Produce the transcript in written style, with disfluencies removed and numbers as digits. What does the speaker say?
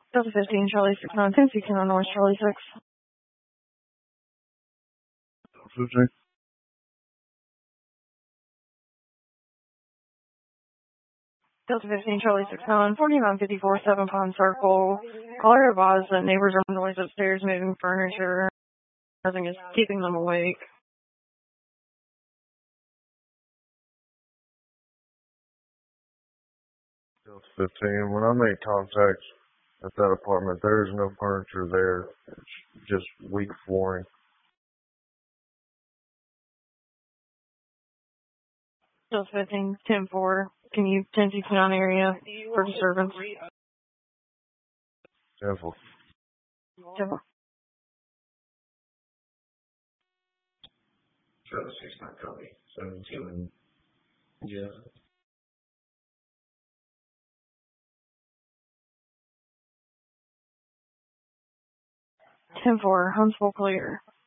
Delta 15, Charlie 69, Tennessee, Canal North, Charlie 6. Delta 15. Delta 15, Charlie 69, 4954, 7 Pond Circle. Caller advised that neighbors are noise upstairs moving furniture. Nothing is keeping them awake. Delta 15. When I make contact at that apartment, there is no furniture there. It's just weak flooring. Delta 15, 10-4. Can you Tennessee Canal area for disturbance? 10-4. 10-4. Charlie 69, copy. 17. Yeah. 10-4, Huntsville clear.